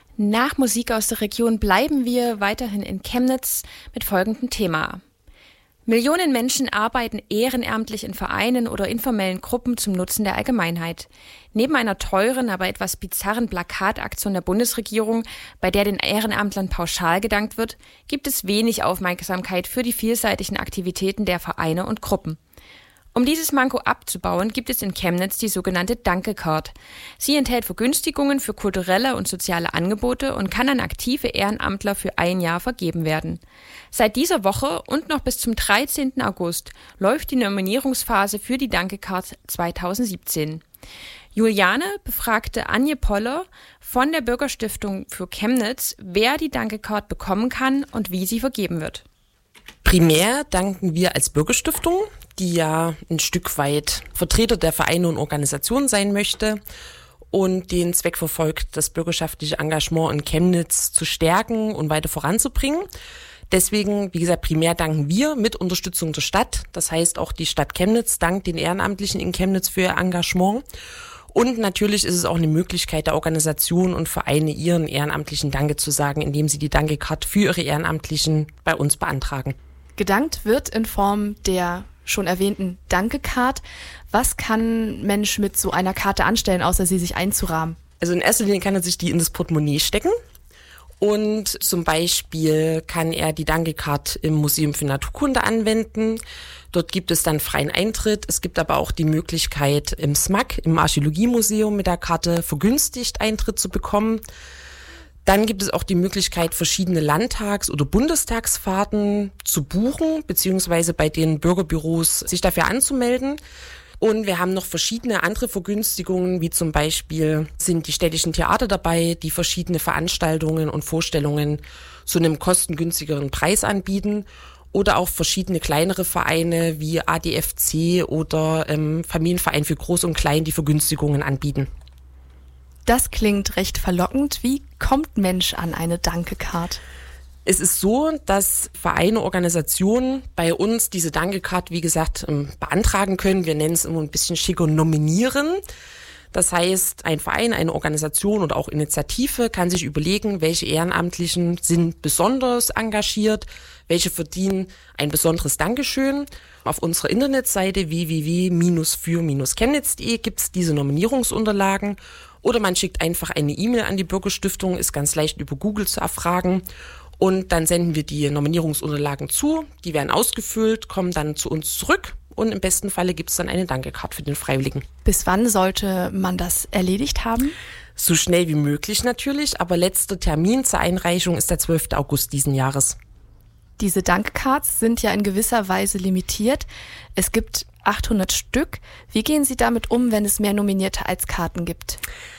Nach Musik aus der Region bleiben wir weiterhin in Chemnitz mit folgendem Thema. Millionen Menschen arbeiten ehrenamtlich in Vereinen oder informellen Gruppen zum Nutzen der Allgemeinheit. Neben einer teuren, aber etwas bizarren Plakataktion der Bundesregierung, bei der den Ehrenamtlern pauschal gedankt wird, gibt es wenig Aufmerksamkeit für die vielseitigen Aktivitäten der Vereine und Gruppen. Um dieses Manko abzubauen, gibt es in Chemnitz die sogenannte Danke-Card. Sie enthält Vergünstigungen für kulturelle und soziale Angebote und kann an aktive Ehrenamtler für ein Jahr vergeben werden. Seit dieser Woche und noch bis zum 13. August läuft die Nominierungsphase für die Danke-Card 2017. Juliane befragte Anje Poller von der Bürgerstiftung für Chemnitz, wer die Danke-Card bekommen kann und wie sie vergeben wird. Primär danken wir als Bürgerstiftung, die ja ein Stück weit Vertreter der Vereine und Organisationen sein möchte und den Zweck verfolgt, das bürgerschaftliche Engagement in Chemnitz zu stärken und weiter voranzubringen. Deswegen, wie gesagt, primär danken wir mit Unterstützung der Stadt. Das heißt, auch die Stadt Chemnitz dankt den Ehrenamtlichen in Chemnitz für ihr Engagement. Und natürlich ist es auch eine Möglichkeit der Organisation und Vereine, ihren Ehrenamtlichen Danke zu sagen, indem sie die Danke-Card für ihre Ehrenamtlichen bei uns beantragen. Gedankt wird in Form der schon erwähnten Danke-Card. Was kann ein Mensch mit so einer Karte anstellen, außer sie sich einzurahmen? Also in erster Linie kann er sich die in das Portemonnaie stecken. Und zum Beispiel kann er die Danke-Card im Museum für Naturkunde anwenden. Dort gibt es dann freien Eintritt. Es gibt aber auch die Möglichkeit, im SMAK, im Archäologiemuseum, mit der Karte vergünstigt Eintritt zu bekommen. Dann gibt es auch die Möglichkeit, verschiedene Landtags- oder Bundestagsfahrten zu buchen, beziehungsweise bei den Bürgerbüros sich dafür anzumelden. Und wir haben noch verschiedene andere Vergünstigungen, wie zum Beispiel sind die städtischen Theater dabei, die verschiedene Veranstaltungen und Vorstellungen zu einem kostengünstigeren Preis anbieten. Oder auch verschiedene kleinere Vereine wie ADFC oder Familienverein für Groß und Klein, die Vergünstigungen anbieten. Das klingt recht verlockend. Wie kommt ein Mensch an eine Danke-Card? Es ist so, dass Vereine, Organisationen bei uns diese Danke-Card, wie gesagt, beantragen können. Wir nennen es immer ein bisschen schicker nominieren. Das heißt, ein Verein, eine Organisation oder auch Initiative kann sich überlegen, welche Ehrenamtlichen sind besonders engagiert, welche verdienen ein besonderes Dankeschön. Auf unserer Internetseite www.für-chemnitz.de gibt es diese Nominierungsunterlagen. Oder man schickt einfach eine E-Mail an die Bürgerstiftung, ist ganz leicht über Google zu erfragen. Und dann senden wir die Nominierungsunterlagen zu, die werden ausgefüllt, kommen dann zu uns zurück und im besten Falle gibt es dann eine Danke-Card für den Freiwilligen. Bis wann sollte man das erledigt haben? So schnell wie möglich natürlich, aber letzter Termin zur Einreichung ist der 12. August diesen Jahres. Diese Danke-Cards sind ja in gewisser Weise limitiert. Es gibt 800 Stück. Wie gehen Sie damit um, wenn es mehr Nominierte als Karten gibt?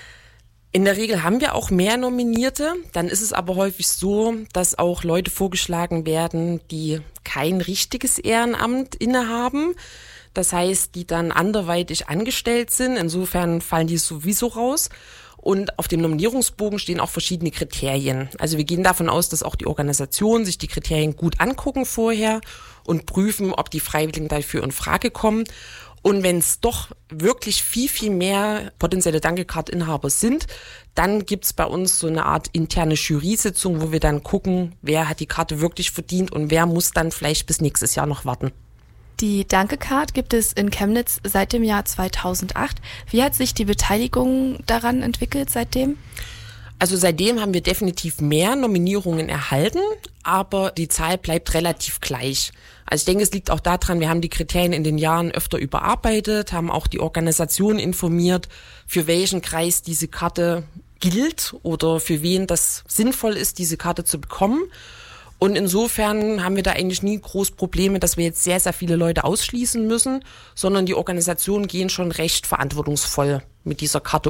In der Regel haben wir auch mehr Nominierte. Dann ist es aber häufig so, dass auch Leute vorgeschlagen werden, die kein richtiges Ehrenamt innehaben. Das heißt, die dann anderweitig angestellt sind. Insofern fallen die sowieso raus. Und auf dem Nominierungsbogen stehen auch verschiedene Kriterien. Also wir gehen davon aus, dass auch die Organisationen sich die Kriterien gut angucken vorher und prüfen, ob die Freiwilligen dafür in Frage kommen. Und wenn es doch wirklich viel mehr potenzielle Danke-Card-Inhaber sind, dann gibt's bei uns so eine Art interne Jury-Sitzung, wo wir dann gucken, wer hat die Karte wirklich verdient und wer muss dann vielleicht bis nächstes Jahr noch warten. Die Danke-Card gibt es in Chemnitz seit dem Jahr 2008. Wie hat sich die Beteiligung daran entwickelt seitdem? Also seitdem haben wir definitiv mehr Nominierungen erhalten, aber die Zahl bleibt relativ gleich. Also ich denke, es liegt auch daran, wir haben die Kriterien in den Jahren öfter überarbeitet, haben auch die Organisation informiert, für welchen Kreis diese Karte gilt oder für wen das sinnvoll ist, diese Karte zu bekommen. Und insofern haben wir da eigentlich nie groß Probleme, dass wir jetzt sehr viele Leute ausschließen müssen, sondern die Organisationen gehen schon recht verantwortungsvoll mit dieser Karte